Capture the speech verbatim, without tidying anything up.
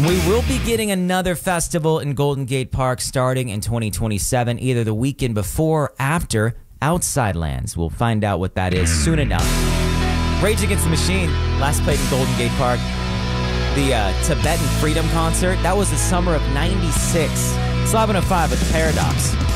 We will be getting another festival in Golden Gate Park starting in twenty twenty-seven, either the weekend before or after Outside Lands. We'll find out what that is soon enough. Rage Against the Machine, last played in Golden Gate Park. The uh, Tibetan Freedom Concert, that was the summer of ninety-six. Slapping a five with Paradox.